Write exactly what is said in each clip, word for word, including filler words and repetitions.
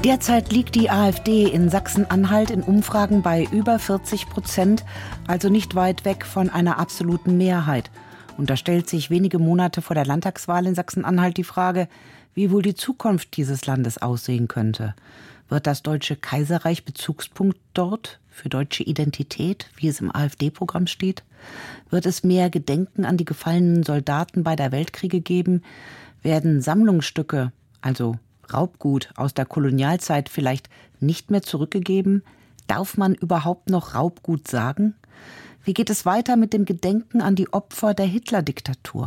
Derzeit liegt die AfD in Sachsen-Anhalt in Umfragen bei über vierzig Prozent, also nicht weit weg von einer absoluten Mehrheit. Und da stellt sich wenige Monate vor der Landtagswahl in Sachsen-Anhalt die Frage, wie wohl die Zukunft dieses Landes aussehen könnte. Wird das Deutsche Kaiserreich Bezugspunkt dort für deutsche Identität, wie es im AfD-Programm steht? Wird es mehr Gedenken an die gefallenen Soldaten beider Weltkriege geben? Werden Sammlungsstücke, also Raubgut aus der Kolonialzeit, vielleicht nicht mehr zurückgegeben? Darf man überhaupt noch Raubgut sagen? Wie geht es weiter mit dem Gedenken an die Opfer der Hitler-Diktatur?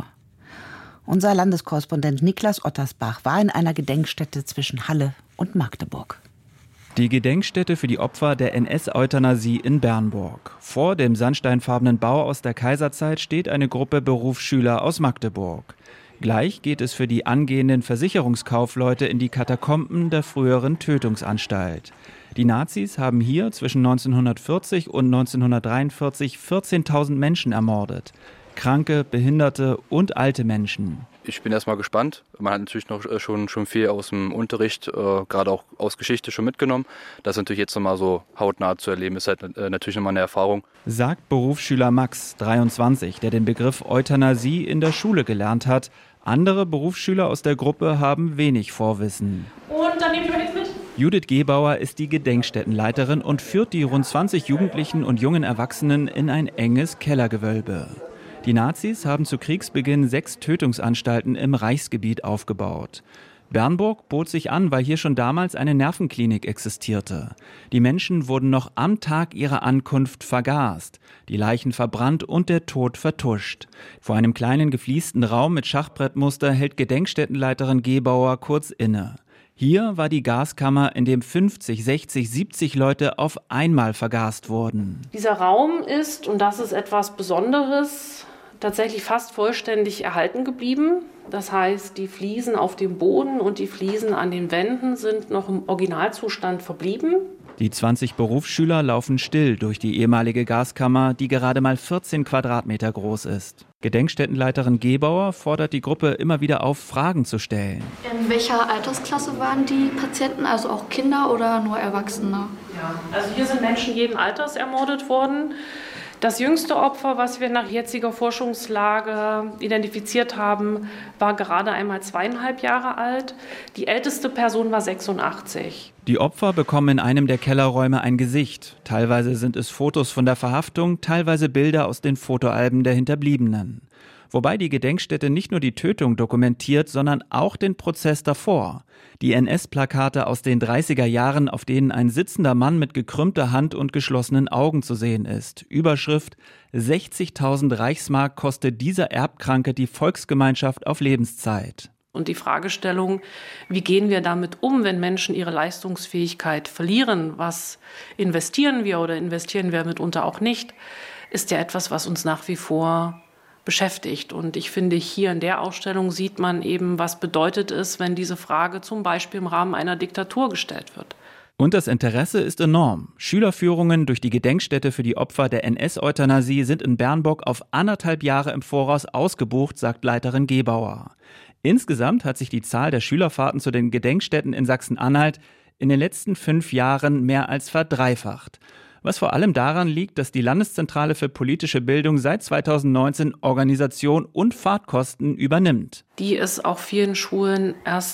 Unser Landeskorrespondent Niklas Ottersbach war in einer Gedenkstätte zwischen Halle und Magdeburg. Die Gedenkstätte für die Opfer der N S-Euthanasie in Bernburg. Vor dem sandsteinfarbenen Bau aus der Kaiserzeit steht eine Gruppe Berufsschüler aus Magdeburg. Gleich geht es für die angehenden Versicherungskaufleute in die Katakomben der früheren Tötungsanstalt. Die Nazis haben hier zwischen neunzehnhundertvierzig und neunzehnhundertdreiundvierzig vierzehntausend Menschen ermordet. Kranke, Behinderte und alte Menschen. Ich bin erstmal gespannt. Man hat natürlich noch schon, schon viel aus dem Unterricht, äh, gerade auch aus Geschichte schon mitgenommen. Das natürlich jetzt nochmal so hautnah zu erleben, ist halt äh, natürlich nochmal eine Erfahrung. Sagt Berufsschüler Max, dreiundzwanzig, der den Begriff Euthanasie in der Schule gelernt hat. Andere Berufsschüler aus der Gruppe haben wenig Vorwissen. Und dann nehme ich mal nichts mit. Judith Gebauer ist die Gedenkstättenleiterin und führt die rund zwanzig Jugendlichen und jungen Erwachsenen in ein enges Kellergewölbe. Die Nazis haben zu Kriegsbeginn sechs Tötungsanstalten im Reichsgebiet aufgebaut. Bernburg bot sich an, weil hier schon damals eine Nervenklinik existierte. Die Menschen wurden noch am Tag ihrer Ankunft vergast, die Leichen verbrannt und der Tod vertuscht. Vor einem kleinen gefliesten Raum mit Schachbrettmuster hält Gedenkstättenleiterin Gebauer kurz inne. Hier war die Gaskammer, in dem fünfzig, sechzig, siebzig Leute auf einmal vergast wurden. Dieser Raum ist, und das ist etwas Besonderes, tatsächlich fast vollständig erhalten geblieben. Das heißt, die Fliesen auf dem Boden und die Fliesen an den Wänden sind noch im Originalzustand verblieben. Die zwanzig Berufsschüler laufen still durch die ehemalige Gaskammer, die gerade mal vierzehn Quadratmeter groß ist. Gedenkstättenleiterin Gebauer fordert die Gruppe immer wieder auf, Fragen zu stellen. In welcher Altersklasse waren die Patienten, also auch Kinder oder nur Erwachsene? Ja, also hier sind Menschen jeden Alters ermordet worden. Das jüngste Opfer, was wir nach jetziger Forschungslage identifiziert haben, war gerade einmal zweieinhalb Jahre alt. Die älteste Person war sechsundachtzig. Die Opfer bekommen in einem der Kellerräume ein Gesicht. Teilweise sind es Fotos von der Verhaftung, teilweise Bilder aus den Fotoalben der Hinterbliebenen. Wobei die Gedenkstätte nicht nur die Tötung dokumentiert, sondern auch den Prozess davor. Die N S-Plakate aus den dreißiger Jahren, auf denen ein sitzender Mann mit gekrümmter Hand und geschlossenen Augen zu sehen ist. Überschrift: sechzigtausend Reichsmark kostet dieser Erbkranke die Volksgemeinschaft auf Lebenszeit. Und die Fragestellung, wie gehen wir damit um, wenn Menschen ihre Leistungsfähigkeit verlieren? Was investieren wir oder investieren wir mitunter auch nicht? Ist ja etwas, was uns nach wie vor beschäftigt. Und ich finde, hier in der Ausstellung sieht man eben, was bedeutet es, wenn diese Frage zum Beispiel im Rahmen einer Diktatur gestellt wird. Und das Interesse ist enorm. Schülerführungen durch die Gedenkstätte für die Opfer der N S-Euthanasie sind in Bernburg auf anderthalb Jahre im Voraus ausgebucht, sagt Leiterin Gebauer. Insgesamt hat sich die Zahl der Schülerfahrten zu den Gedenkstätten in Sachsen-Anhalt in den letzten fünf Jahren mehr als verdreifacht. Was vor allem daran liegt, dass die Landeszentrale für politische Bildung seit zweitausendneunzehn Organisation und Fahrtkosten übernimmt. Die es auch vielen Schulen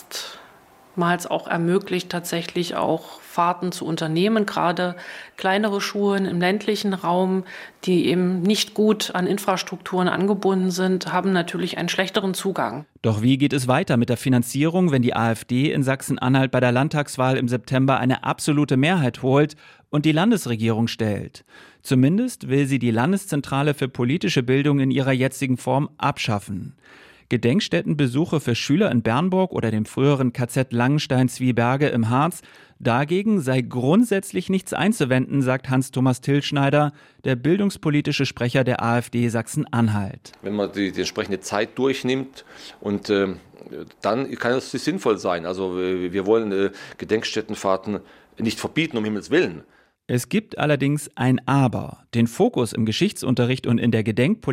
erstmals auch ermöglicht, tatsächlich auch Fahrten zu unternehmen. Gerade kleinere Schulen im ländlichen Raum, die eben nicht gut an Infrastrukturen angebunden sind, haben natürlich einen schlechteren Zugang. Doch wie geht es weiter mit der Finanzierung, wenn die AfD in Sachsen-Anhalt bei der Landtagswahl im September eine absolute Mehrheit holt und die Landesregierung stellt? Zumindest will sie die Landeszentrale für politische Bildung in ihrer jetzigen Form abschaffen. Gedenkstättenbesuche für Schüler in Bernburg oder dem früheren K Z Langenstein-Zwieberge im Harz, dagegen sei grundsätzlich nichts einzuwenden, sagt Hans-Thomas Tilschneider, der bildungspolitische Sprecher der AfD Sachsen-Anhalt. Wenn man die, die entsprechende Zeit durchnimmt und äh, dann kann es sinnvoll sein. Also wir wollen äh, Gedenkstättenfahrten nicht verbieten, um Himmels Willen. Es gibt allerdings ein Aber. Den Fokus im Geschichtsunterricht und in der Gedenkpolitik